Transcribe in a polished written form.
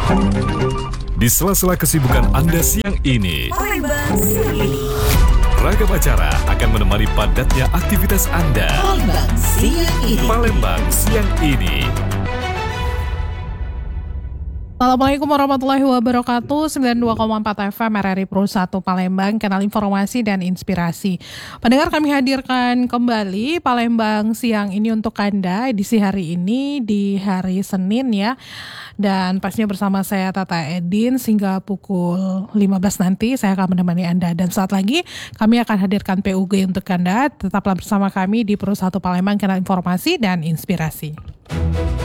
Di sela-sela kesibukan Anda siang ini, Palembang siang ini. ragam acara akan menemani padatnya aktivitas Anda. Palembang siang ini. Palembang siang ini. Assalamualaikum warahmatullahi wabarakatuh. 92,4 FM RRI Pro 1 Palembang, kanal informasi dan inspirasi. Pendengar, kami hadirkan kembali Palembang siang ini untuk Anda edisi hari ini di hari Senin ya. Dan pastinya bersama saya Tata Edin hingga pukul 15 nanti saya akan menemani Anda. Dan saat lagi kami akan hadirkan PUG untuk Anda. Tetaplah bersama kami di Pro 1 Palembang, kanal informasi dan inspirasi.